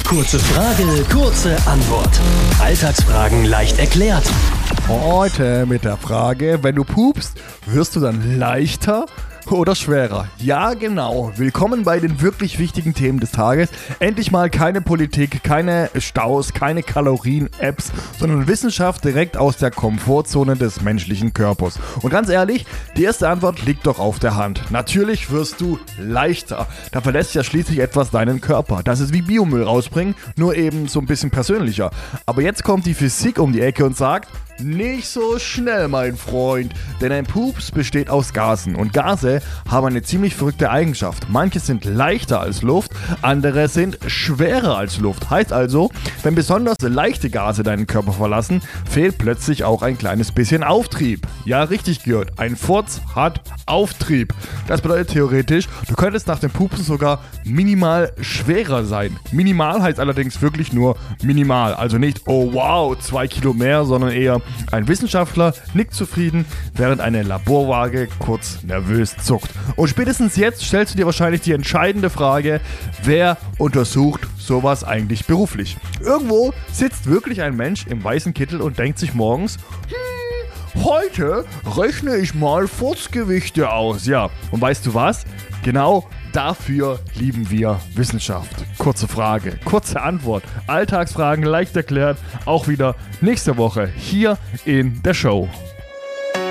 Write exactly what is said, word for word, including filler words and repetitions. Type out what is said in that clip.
Kurze Frage, kurze Antwort. Alltagsfragen leicht erklärt. Heute mit der Frage, wenn du pupst, wirst du dann leichter oder schwerer? Ja, genau. Willkommen bei den wirklich wichtigen Themen des Tages. Endlich mal keine Politik, keine Staus, keine Kalorien-Apps, sondern Wissenschaft direkt aus der Komfortzone des menschlichen Körpers. Und ganz ehrlich, die erste Antwort liegt doch auf der Hand. Natürlich wirst du leichter. Da verlässt ja schließlich etwas deinen Körper. Das ist wie Biomüll rausbringen, nur eben so ein bisschen persönlicher. Aber jetzt kommt die Physik um die Ecke und sagt: nicht so schnell, mein Freund, denn ein Pups besteht aus Gasen und Gase haben eine ziemlich verrückte Eigenschaft. Manche sind leichter als Luft, andere sind schwerer als Luft. Heißt also, wenn besonders leichte Gase deinen Körper verlassen, fehlt plötzlich auch ein kleines bisschen Auftrieb. Ja, richtig gehört, ein Furz hat Auftrieb. Das bedeutet theoretisch, du könntest nach dem Pupsen sogar minimal schwerer sein. Minimal heißt allerdings wirklich nur minimal, also nicht, oh wow, zwei Kilo mehr, sondern eher ein Wissenschaftler nickt zufrieden, während eine Laborwaage kurz nervös zuckt. Und spätestens jetzt stellst du dir wahrscheinlich die entscheidende Frage: Wer untersucht sowas eigentlich beruflich? Irgendwo sitzt wirklich ein Mensch im weißen Kittel und denkt sich morgens: hm, heute rechne ich mal Furzgewichte aus. Ja, und weißt du was? Genau dafür lieben wir Wissenschaft. Kurze Frage, kurze Antwort. Alltagsfragen leicht erklärt. Auch wieder nächste Woche hier in der Show.